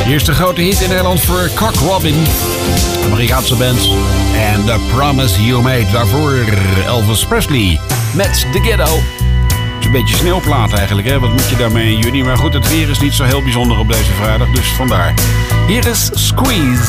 Eerste grote hit in Nederland voor Cock Robin. Amerikaanse band. En The Promise You Made. Daarvoor Elvis Presley met The Ghetto. Het is een beetje sneeuwplaat eigenlijk, hè? Wat moet je daarmee in juni? Maar goed, het weer is niet zo heel bijzonder op deze vrijdag, dus vandaar. Hier is Squeeze.